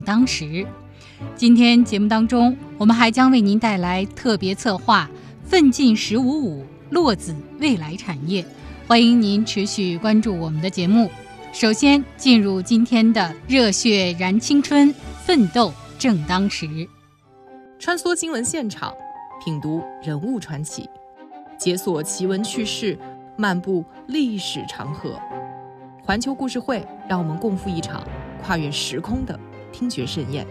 当时。今天节目当中，我们还将为您带来特别策划奋进1055落子未来产业，欢迎您持续关注我们的节目。首先进入今天的热血燃青春，奋斗正当时。 穿梭新闻现场，品读人物传奇，解锁奇闻趣事，漫步历史长河。环球故事会，让我们共赴一场跨越时空的听觉盛宴。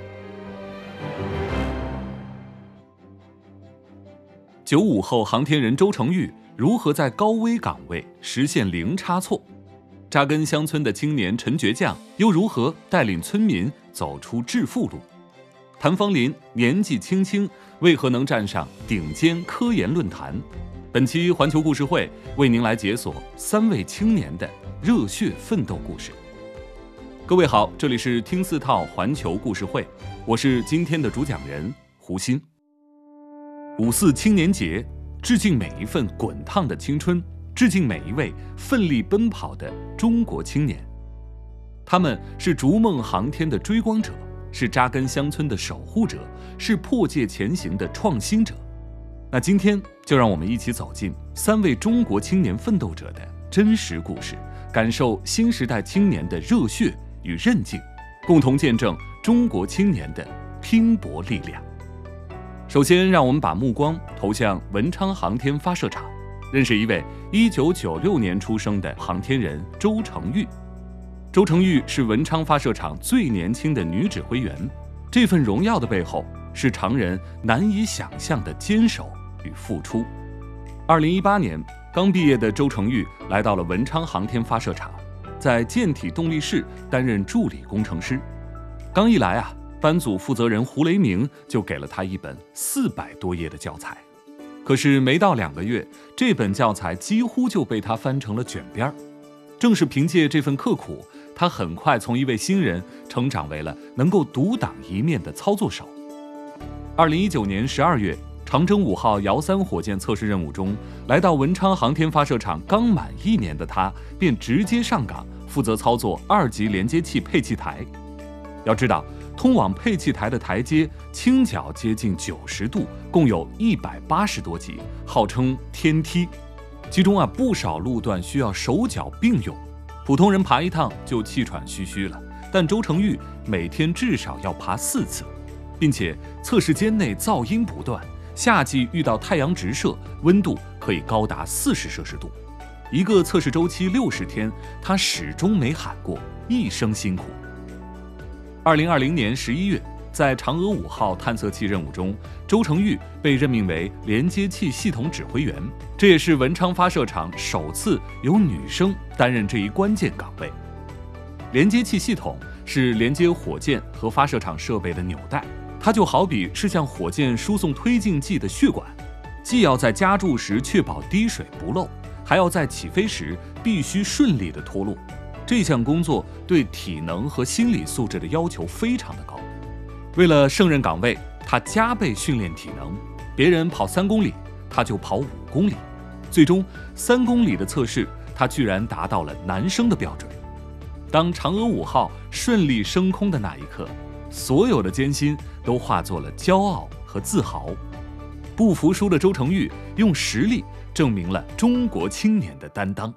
95后航天人周成玉如何在高危岗位实现零差错？扎根乡村的青年陈倔强又如何带领村民走出致富路？谭芳林年纪轻轻，为何能站上顶尖科研论坛？本期环球故事会为您来解锁3位青年的热血奋斗故事。各位好，这里是听4套环球故事会，我是今天的主讲人胡鑫。5·4青年节，致敬每一份滚烫的青春，致敬每一位奋力奔跑的中国青年。他们是逐梦航天的追光者，是扎根乡村的守护者，是破界前行的创新者。那今天就让我们一起走进3位中国青年奋斗者的真实故事，感受新时代青年的热血与韧劲，共同见证中国青年的拼搏力量。首先，让我们把目光投向文昌航天发射场，认识一位1996年出生的航天人周成玉。周成玉是文昌发射场最年轻的女指挥员，这份荣耀的背后是常人难以想象的坚守与付出。2018年，刚毕业的周成玉来到了文昌航天发射场，在舰体动力室担任助理工程师。刚一来班组负责人胡雷鸣就给了他一本400多页的教材，可是没到2个月，这本教材几乎就被他翻成了卷边。正是凭借这份刻苦，他很快从一位新人成长为了能够独当一面的操作手。2019年12月，长征5号遥3火箭测试任务中，来到文昌航天发射场刚满1年的他，便直接上岗，负责操作2级连接器配气台。要知道，通往配气台的台阶倾角接近90度，共有180多级，号称天梯。其中不少路段需要手脚并用，普通人爬一趟就气喘吁吁了，但周成玉每天至少要爬4次，并且测试间内噪音不断，夏季遇到太阳直射，温度可以高达40摄氏度。一个测试周期60天，他始终没喊过一声辛苦。2020年11月，在嫦娥5号探测器任务中，周成玉被任命为连接器系统指挥员，这也是文昌发射场首次由女生担任这一关键岗位。连接器系统是连接火箭和发射场设备的纽带，它就好比是向火箭输送推进剂的血管，既要在加注时确保滴水不漏，还要在起飞时必须顺利地脱落。这项工作对体能和心理素质的要求非常的高。为了胜任岗位，他加倍训练体能，别人跑3公里，他就跑5公里。最终3公里的测试，他居然达到了男生的标准。当嫦娥5号顺利升空的那一刻，所有的艰辛都化作了骄傲和自豪。不服输的周成玉用实力证明了中国青年的担当。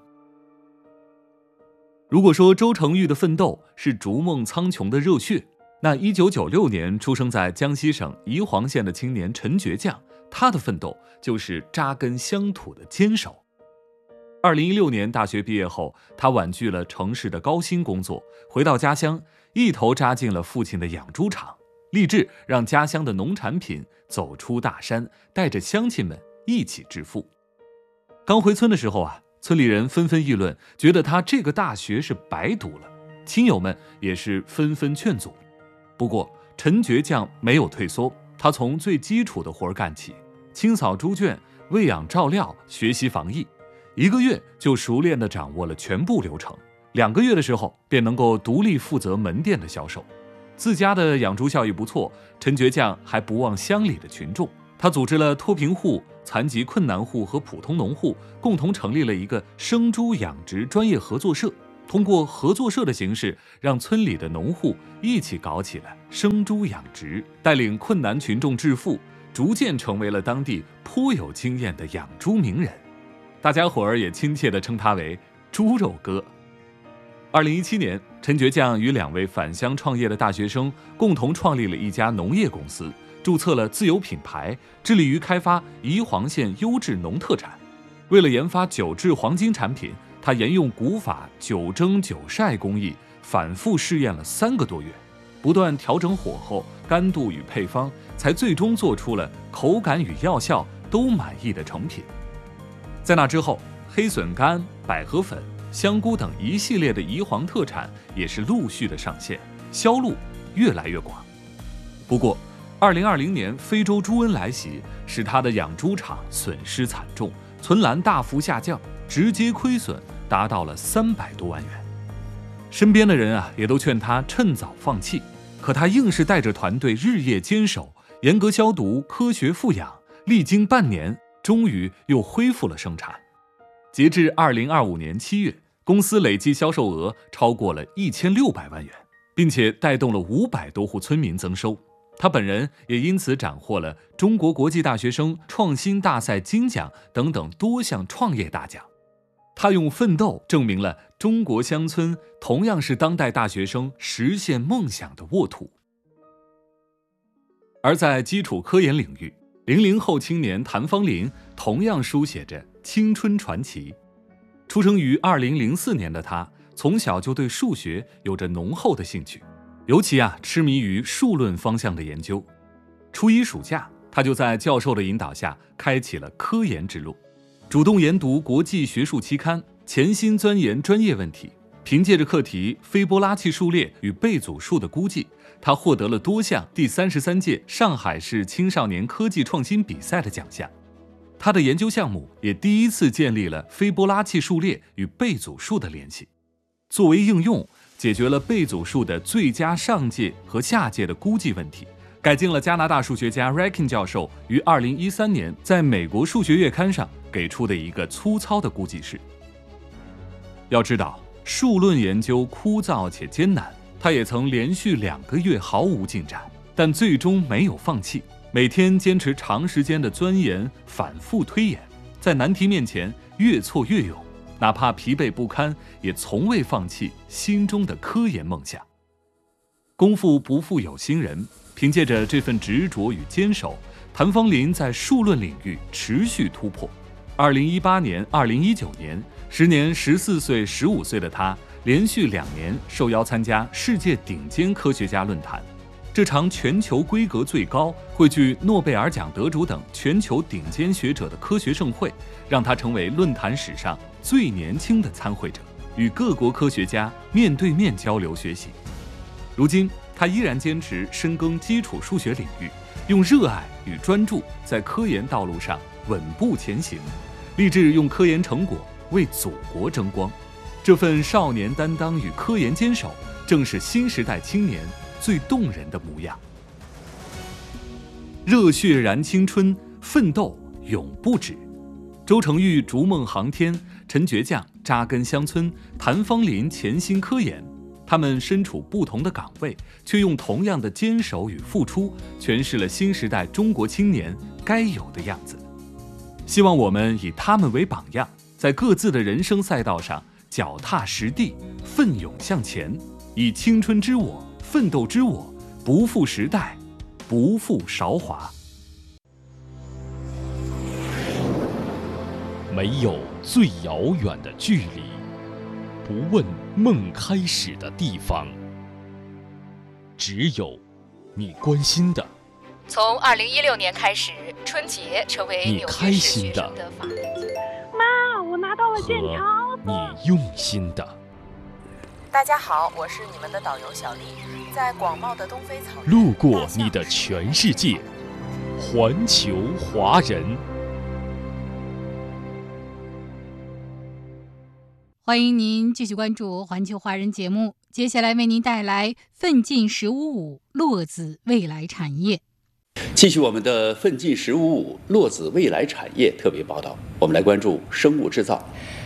如果说周成玉的奋斗是逐梦苍穹的热血，那1996年出生在江西省宜黄县的青年陈倔强，他的奋斗就是扎根乡土的坚守。2016年大学毕业后，他婉拒了城市的高薪工作，回到家乡，一头扎进了父亲的养猪场，立志让家乡的农产品走出大山，带着乡亲们一起致富。刚回村的时候村里人纷纷议论，觉得他这个大学是白读了，亲友们也是纷纷劝阻。不过陈倔强没有退缩，他从最基础的活干起，清扫猪圈、喂养照料、学习防疫，1个月就熟练地掌握了全部流程，2个月的时候便能够独立负责门店的销售。自家的养猪效益不错，陈倔强还不忘乡里的群众，他组织了脱贫户、残疾困难户和普通农户共同成立了一个生猪养殖专业合作社，通过合作社的形式，让村里的农户一起搞起了生猪养殖，带领困难群众致富，逐渐成为了当地颇有经验的养猪名人。大家伙儿也亲切地称他为猪肉哥。2017年，陈倔强与2位返乡创业的大学生共同创立了一家农业公司，注册了自有品牌，致力于开发宜黄县优质农特产。为了研发酒制黄金产品，他沿用古法酒蒸酒晒工艺，反复试验了3个多月，不断调整火候、干度与配方，才最终做出了口感与药效都满意的成品。在那之后，黑笋干、百合粉、香菇等一系列的宜黄特产也是陆续的上线，销路越来越广。不过2020年非洲猪瘟来袭，使他的养猪场损失惨重，存栏大幅下降，直接亏损达到了300多万元。身边的人也都劝他趁早放弃，可他硬是带着团队日夜坚守，严格消毒，科学复养，历经半年，终于又恢复了生产。截至2025年7月，公司累计销售额超过了1600万元，并且带动了500多户村民增收。他本人也因此斩获了中国国际大学生创新大赛金奖等等多项创业大奖。他用奋斗证明了中国乡村同样是当代大学生实现梦想的沃土。而在基础科研领域，00后青年谭方林同样书写着青春传奇。出生于2004年的他，从小就对数学有着浓厚的兴趣，尤其痴迷于数论方向的研究。初一暑假，他就在教授的引导下开启了科研之路，主动研读国际学术期刊，潜心钻研专业问题。凭借着课题斐波拉契数列与贝祖数的估计，他获得了多项第33届上海市青少年科技创新比赛的奖项。他的研究项目也第一次建立了斐波拉契数列与贝祖数的联系。作为应用，解决了贝祖数的最佳上界和下界的估计问题，改进了加拿大数学家 Rakin 教授于2013年在美国数学月刊上给出的一个粗糙的估计式。要知道，数论研究枯燥且艰难，他也曾连续2个月毫无进展，但最终没有放弃，每天坚持长时间的钻研，反复推演，在难题面前越挫越勇，哪怕疲惫不堪，也从未放弃心中的科研梦想。功夫不负有心人，凭借着这份执着与坚守，谭方林在数论领域持续突破。2018年、2019年，10年14岁、15岁的他，连续2年受邀参加世界顶尖科学家论坛。这场全球规格最高、汇聚诺贝尔奖得主等全球顶尖学者的科学盛会，让他成为论坛史上最年轻的参会者，与各国科学家面对面交流学习。如今，他依然坚持深耕基础数学领域，用热爱与专注在科研道路上稳步前行，立志用科研成果为祖国争光。这份少年担当与科研坚守，正是新时代青年最动人的模样。热血燃青春，奋斗永不止。周成玉逐梦航天，陈倔强扎根乡村，谭方林潜心科研。他们身处不同的岗位，却用同样的坚守与付出，诠释了新时代中国青年该有的样子。希望我们以他们为榜样，在各自的人生赛道上脚踏实地，奋勇向前，以青春之我、奋斗之我，不负时代，不负韶华。 没有最遥远的距离，不问梦开始的地方，只有你关心的。 从2016年开始，春节成为纽约市学生的法定节日。 妈，我拿到了剑桥。 你用心的。 大家好，我是你们的导游小丽，在广袤的东非草原， 路过你的全世界，环球华人。 欢迎您继续关注环球华人节目，接下来为您带来奋进155落子未来产业。 继续我们的奋进155落子未来产业特别报道，我们来关注生物制造。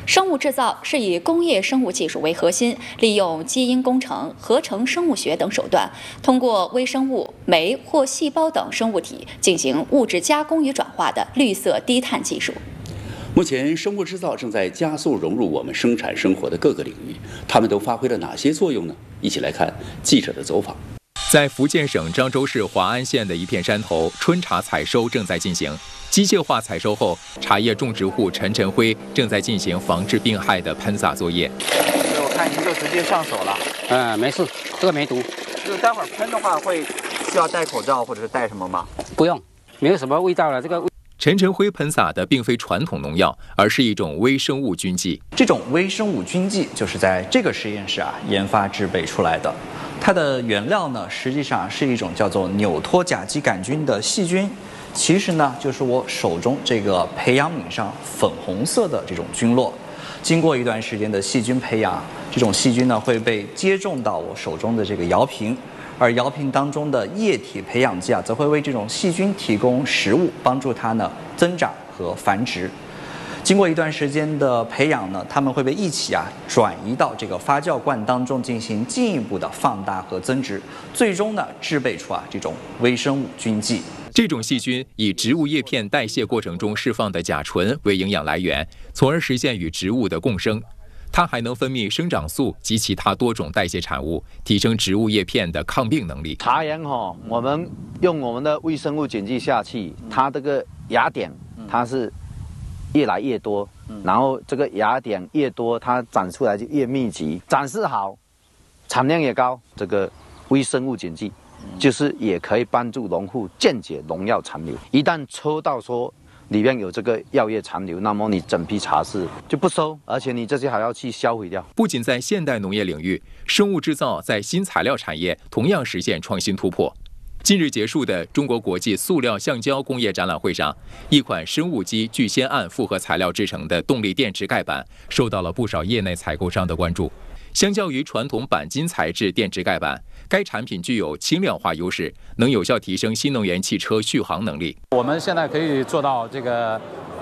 生物制造是以工业生物技术为核心，利用基因工程、合成生物学等手段，通过微生物、酶或细胞等生物体进行物质加工与转化的绿色低碳技术。 目前，生物制造正在加速融入我们生产生活的各个领域，它们都发挥了哪些作用呢？一起来看记者的走访。 在福建省漳州市华安县的一片山头，春茶采收正在进行。机械化采收后，茶叶种植户陈辉正在进行防治病害的喷洒作业。 我看您就直接上手了。 没事，这个没毒。 就是待会儿喷的话，会需要戴口罩或者是戴什么吗？ 不用，没有什么味道了。这个陈辉喷洒的并非传统农药，而是一种微生物菌剂。 这种微生物菌剂就是在这个实验室研发制备出来的。它的原料呢，实际上是一种叫做纽托甲基杆菌的细菌。其实呢，就是我手中这个培养皿上粉红色的这种菌落，经过一段时间的细菌培养，这种细菌呢会被接种到我手中的这个摇瓶，而摇瓶当中的液体培养剂则会为这种细菌提供食物，帮助它呢增长和繁殖。经过一段时间的培养呢，它们会被一起转移到这个发酵罐当中进行进一步的放大和增殖，最终呢制备出这种微生物菌剂。 这种细菌以植物叶片代谢过程中释放的甲醇为营养来源，从而实现与植物的共生。它还能分泌生长素及其他多种代谢产物，提升植物叶片的抗病能力。 茶园我们用我们的微生物菌剂下去，它这个芽点它是越来越多，然后这个芽点越多，它长出来就越密集，长势好，产量也高。这个微生物菌剂就是也可以帮助农户间接农药残留。一旦抽到说里面有这个药液残留，那么你整批茶是就不收，而且你这些还要去销毁掉。 不仅在现代农业领域，生物制造在新材料产业同样实现创新突破。近日结束的中国国际塑料橡胶工业展览会上，一款生物基聚酰胺复合材料制成的动力电池盖板受到了不少业内采购商的关注。相较于传统钣金材质电池盖板，该产品具有轻量化优势，能有效提升新能源汽车续航能力。 我们现在可以做到这个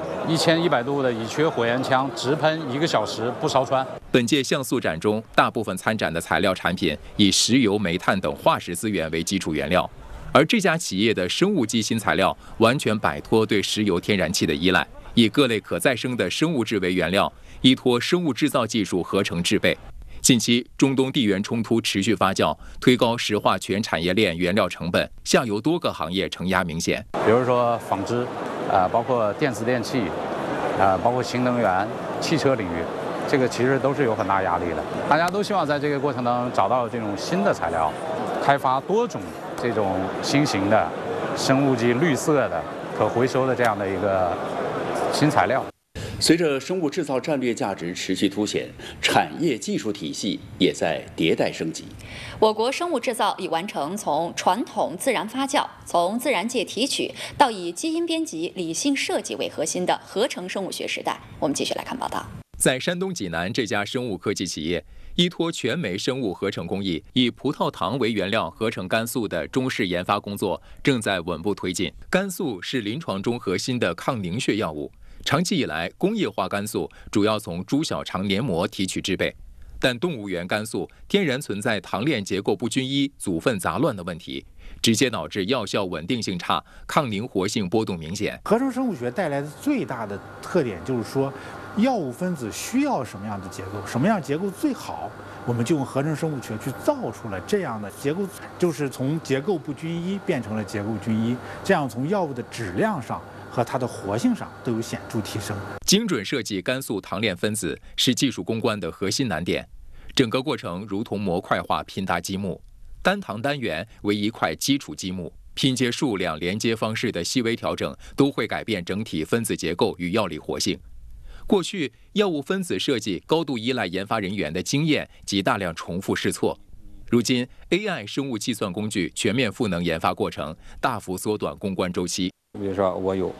1100度的乙炔火焰枪直喷1个小时不烧穿。 本届橡塑展中，大部分参展的材料产品以石油、煤炭等化石资源为基础原料，而这家企业的生物基新材料完全摆脱对石油、天然气的依赖，以各类可再生的生物质为原料，依托生物制造技术合成制备。近期，中东地缘冲突持续发酵，推高石化全产业链原料成本，下游多个行业承压明显。 比如说纺织，包括电子电器，包括新能源、汽车领域，这个其实都是有很大压力的。大家都希望在这个过程当中找到这种新的材料，开发多种这种新型的生物基绿色的、可回收的这样的一个新材料。 随着生物制造战略价值持续凸显，产业技术体系也在迭代升级。 我国生物制造已完成从传统自然发酵、从自然界提取到以基因编辑、理性设计为核心的合成生物学时代。我们继续来看报道。 在山东济南这家生物科技企业，依托全酶生物合成工艺，以葡萄糖为原料合成肝素的中试研发工作正在稳步推进。肝素是临床中核心的抗凝血药物。长期以来，工业化肝素主要从猪小肠黏膜提取制备，但动物源肝素天然存在糖链结构不均一、组分杂乱的问题，直接导致药效稳定性差，抗凝活性波动明显。 合成生物学带来的最大的特点就是说，药物分子需要什么样的结构，什么样结构最好，我们就用合成生物学去造出了这样的结构，就是从结构不均一变成了结构均一，这样从药物的质量上和它的活性上都有显著提升。 精准设计肝素糖链分子是技术攻关的核心难点，整个过程如同模块化拼搭积木，单糖单元为一块基础积木，拼接数量、连接方式的细微调整都会改变整体分子结构与药理活性。过去，药物分子设计高度依赖研发人员的经验及大量重复试错。如今 ，AI 生物计算工具全面赋能研发过程，大幅缩短攻关周期。 比如说，我有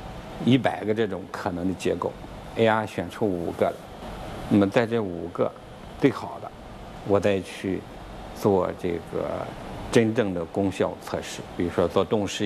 100个这种可能的结构 ，AI 选出5个了，那么在这5个最好的，我再去做这个真正的功效测试，比如说做动物实验。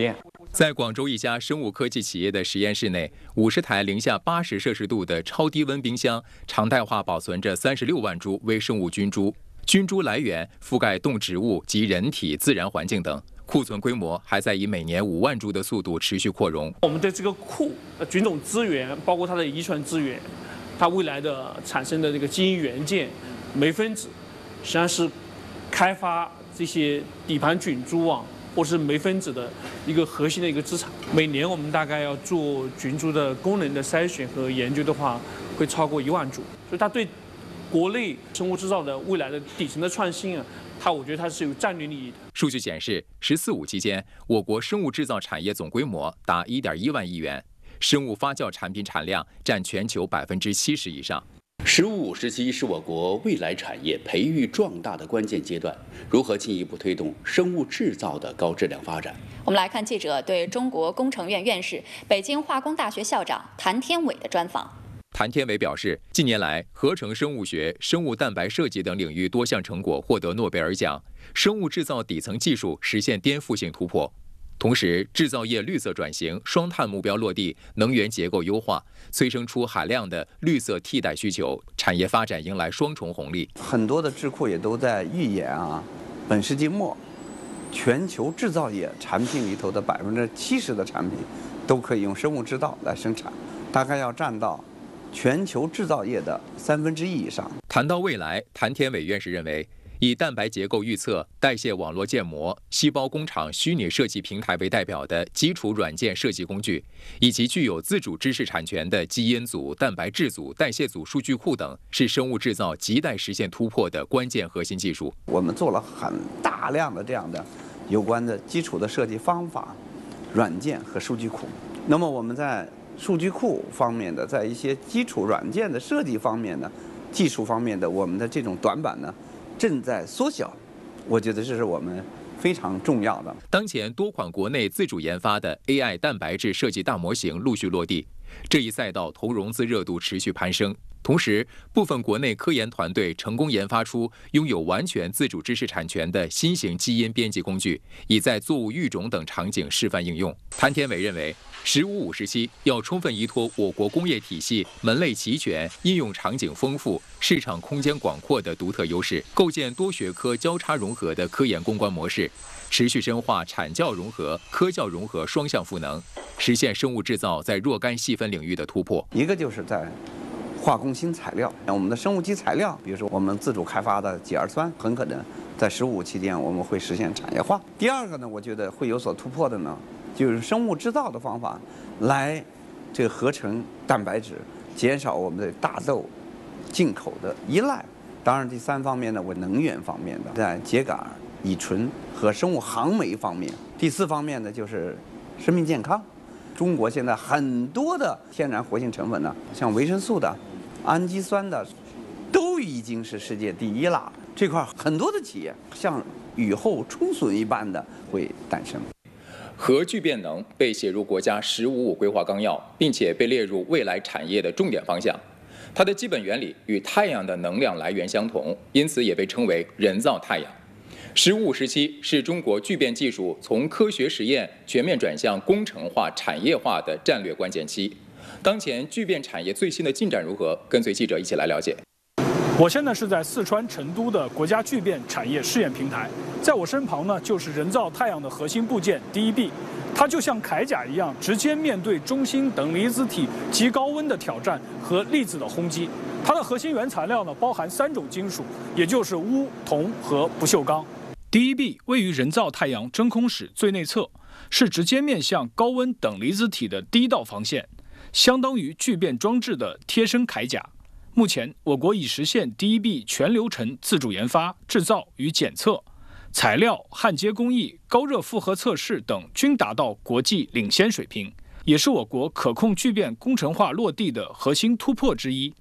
在广州一家生物科技企业的实验室内，50台零下80摄氏度的超低温冰箱常态化保存着36万株微生物菌株，菌株来源覆盖动植物及人体自然环境等，库存规模还在以每年5万株的速度持续扩容。 我们的这个库菌种资源，包括它的遗传资源，它未来的产生的这个基因元件、酶分子，实际上是开发这些底盘菌株啊，或是酶分子的一个核心的一个资产。每年我们大概要做菌株的功能的筛选和研究的话，会超过1万株，所以它对国内生物制造的未来的底层的创新啊，我觉得它是有战略利益的。 数据显示，“14·5”期间，我国生物制造产业总规模达1.1万亿元，生物发酵产品产量占全球70%以上。 “15·5”时期是我国未来产业培育壮大的关键阶段，如何进一步推动生物制造的高质量发展？ 我们来看记者对中国工程院院士、北京化工大学校长谭天伟的专访。 谭天伟表示，近年来，合成生物学、生物蛋白设计等领域多项成果获得诺贝尔奖，生物制造底层技术实现颠覆性突破。同时，制造业绿色转型、双碳目标落地，能源结构优化，催生出海量的绿色替代需求，产业发展迎来双重红利。 很多的智库也都在预言啊，本世纪末，全球制造业产品里头的70%的产品都可以用生物制造来生产，大概要占到全球制造业的1/3以上。 谈到未来，谭天伟院士认为，以蛋白结构预测、代谢网络建模、细胞工厂虚拟设计平台为代表的基础软件设计工具，以及具有自主知识产权的基因组、蛋白质组、代谢组数据库等，是生物制造亟待实现突破的关键核心技术。 我们做了很大量的这样的有关的基础的设计方法、软件和数据库。那么我们在数据库方面的，在一些基础软件的设计方面的、技术方面的，我们的这种短板呢，正在缩小。我觉得这是我们非常重要的。 当前多款国内自主研发的 AI 蛋白质设计大模型陆续落地，这一赛道投融资热度持续攀升。同时，部分国内科研团队成功研发出拥有完全自主知识产权的新型基因编辑工具，已在作物育种等场景示范应用。谭天伟认为，“15·5”时期要充分依托我国工业体系门类齐全、应用场景丰富、市场空间广阔的独特优势，构建多学科交叉融合的科研攻关模式，持续深化产教融合、科教融合双向赋能，实现生物制造在若干细分领域的突破。 一个就是在化工新材料，我们的生物基材料，比如说我们自主开发的己二酸，很可能在“15·5”期间我们会实现产业化。第二个呢，我觉得会有所突破的呢，就是生物制造的方法来这个合成蛋白质，减少我们的大豆进口的依赖。当然，第三方面呢，我能源方面的，在秸秆、乙醇和生物航酶方面。第四方面呢，就是生命健康。中国现在很多的天然活性成分呢，像维生素的、氨基酸的，都已经是世界第一了。这块很多的企业像雨后春笋一般的会诞生。 核聚变能被写入国家“15·5”规划纲要，并且被列入未来产业的重点方向。它的基本原理与太阳的能量来源相同，因此也被称为人造太阳。“15·5”时期是中国聚变技术从科学实验全面转向工程化、产业化的战略关键期。当前聚变产业最新的进展如何？跟随记者一起来了解。 我现在是在四川成都的国家聚变产业试验平台，在我身旁呢就是人造太阳的核心部件 DEB， 它就像铠甲一样，直接面对中芯等离子体极高温的挑战和粒子的轰击。它的核心原材料呢包含3种金属，也就是钨、铜和不锈钢。DEB 位于人造太阳真空室最内侧，是直接面向高温等离子体的第一道防线，相当于聚变装置的贴身铠甲。目前，我国已实现 DEB 全流程自主研发、制造与检测，材料、焊接工艺、高热负荷测试等均达到国际领先水平，也是我国可控聚变工程化落地的核心突破之一。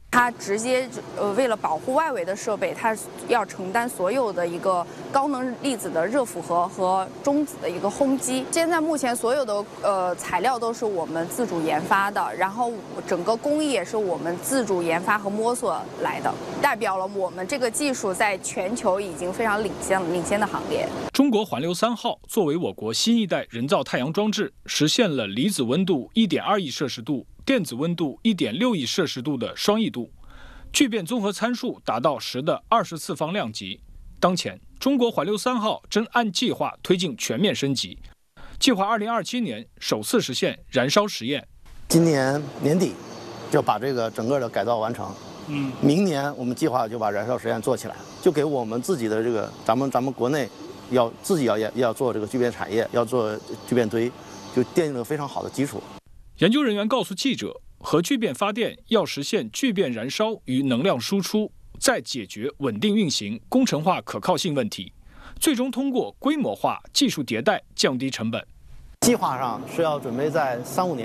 它直接为了保护外围的设备，它要承担所有的一个高能粒子的热负荷和中子的一个轰击。现在目前所有的材料都是我们自主研发的，然后整个工艺也是我们自主研发和摸索来的，代表了我们这个技术在全球已经非常领先的行列。 中国环流3号作为我国新一代人造太阳装置，实现了离子温度1.2亿摄氏度。电子温度1.6亿摄氏度的双亿度，聚变综合参数达到10的24次方量级。当前，中国环流3号正按计划推进全面升级，计划2027年首次实现燃烧实验。 今年年底就把这个整个的改造完成。明年我们计划就把燃烧实验做起来，就给我们自己的这个咱们国内自己要做这个聚变产业，要做聚变堆，就奠定了非常好的基础。 研究人员告诉记者，核聚变发电要实现聚变燃烧与能量输出，再解决稳定运行、工程化可靠性问题，最终通过规模化技术迭代降低成本。 计划上是要准备在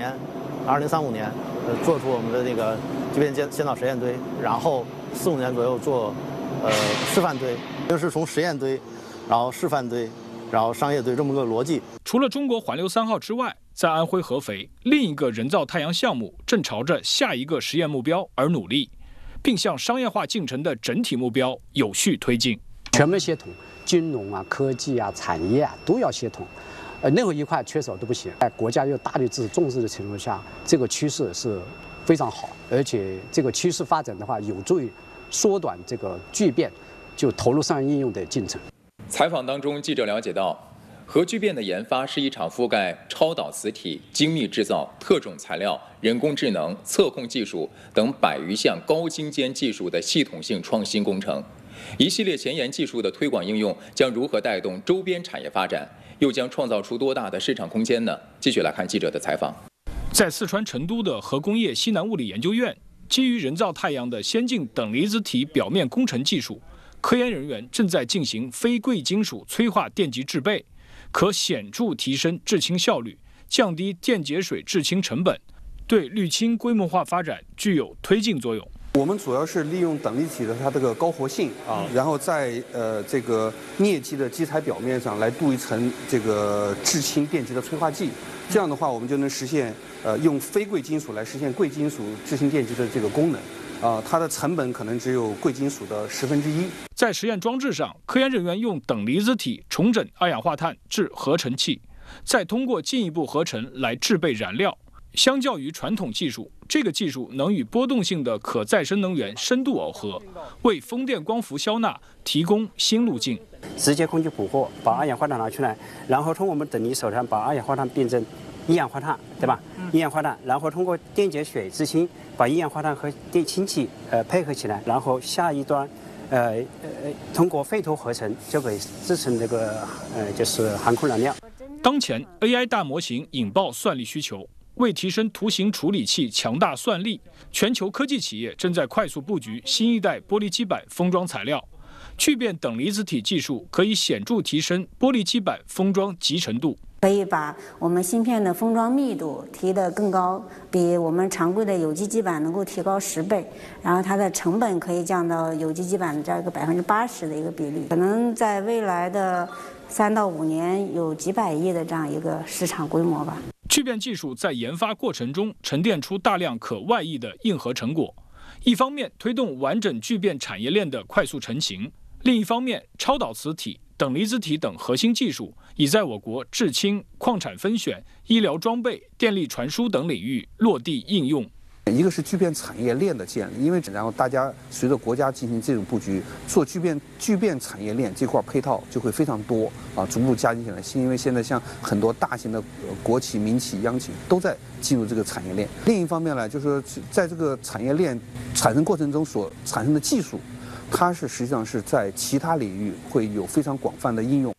2035年，做出我们的这个聚变先导实验堆，然后4、5年左右做示范堆，就是从实验堆，然后示范堆，然后商业堆这么个逻辑。 除了中国环流3号之外，在安徽合肥，另一个人造太阳项目正朝着下一个实验目标而努力，并向商业化进程的整体目标有序推进。 全面协同，金融啊、科技啊、产业啊都要协同，任何一块缺少都不行。在国家又大力支持重视的情况下，这个趋势是非常好，而且这个趋势发展的话，有助于缩短这个聚变就投入商业应用的进程。 采访当中，记者了解到，核聚变的研发是一场覆盖超导磁体、精密制造、特种材料、人工智能、测控技术等100余项高精尖技术的系统性创新工程。一系列前沿技术的推广应用将如何带动周边产业发展，又将创造出多大的市场空间呢？继续来看记者的采访。 在四川成都的核工业西南物理研究院，基于人造太阳的先进等离子体表面工程技术，科研人员正在进行非贵金属催化电极制备，可显著提升制氢效率，降低电解水制氢成本，对滤氢规模化发展具有推进作用。 我们主要是利用等离体的它这个高活性然后在这个镍基的基材表面上来镀一层这个制氢电极的催化剂，这样的话我们就能实现用非贵金属来实现贵金属制氢电极的这个功能。它的成本可能只有贵金属的1/10。 在实验装置上，科研人员用等离子体重整二氧化碳至合成气，再通过进一步合成来制备燃料。相较于传统技术，这个技术能与波动性的可再生能源深度耦合，为风电光伏消纳提供新路径。 直接空气捕获，把二氧化碳拿出来，然后从我们等离手上把二氧化碳变成一氧化碳，对吧？一氧化碳，然后通过电解水制氢，把一氧化碳和电氢气配合起来，然后下一端通过沸脱合成就可以制成这个就是航空燃料。 当前 AI 大模型引爆算力需求。为提升图形处理器强大算力，全球科技企业正在快速布局新一代玻璃基板封装材料。聚变等离子体技术可以显著提升玻璃基板封装集成度， 可以把我们芯片的封装密度提得更高，比我们常规的有机基板能够提高10倍，然后它的成本可以降到有机基板的这样一个80%的一个比例，可能在未来的3到5年有几百亿的这样一个市场规模吧。 聚变技术在研发过程中沉淀出大量可外溢的硬核成果，一方面推动完整聚变产业链的快速成型，另一方面超导磁体、等离子体等核心技术已在我国制氢、矿产分选、医疗装备、电力传输等领域落地应用。 一个是聚变产业链的建立，因为然后大家随着国家进行这种布局，做聚变产业链这块配套就会非常多逐步加进起来。因为现在像很多大型的国企、民企、央企都在进入这个产业链。另一方面呢，就是说在这个产业链产生过程中所产生的技术，它是实际上是在其他领域会有非常广泛的应用。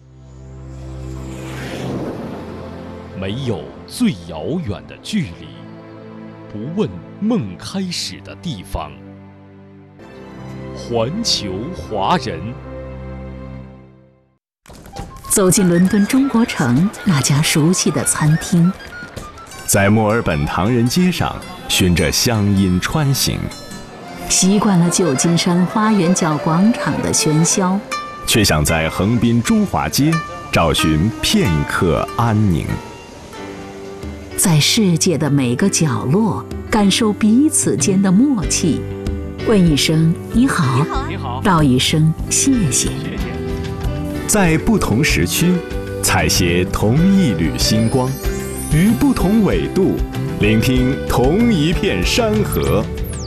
没有最遥远的距离，不问梦开始的地方。环球华人， 走进伦敦中国城那家熟悉的餐厅， 在墨尔本唐人街上循着乡音穿行， 习惯了旧金山花园角广场的喧嚣， 却想在横滨中华街找寻片刻安宁。 在世界的每个角落，感受彼此间的默契。问一声你好， 你好， 道一声谢谢。 在不同时区，采撷同一缕星光，于不同纬度，聆听同一片山河。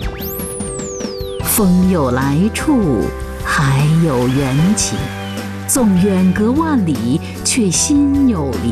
风有来处，海有缘起，纵远隔万里，却心有